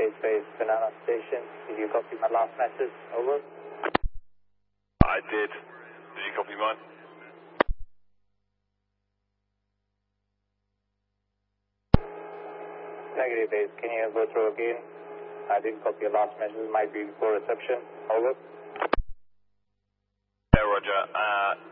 Base, Banana Station. Did you copy my last message? Over. I did. Did you copy mine? Negative Base, can you go through again? I didn't copy your last message. Might be poor reception. Over. Yeah, Roger.